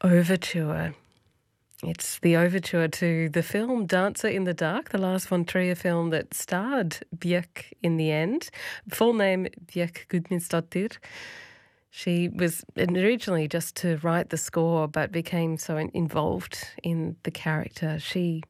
Overture. It's the overture to the film Dancer in the Dark, the Lars von Trier film that starred Björk in the end. Full name Björk Gudmundsdottir. She was originally just to write the score, but became so involved in the character. She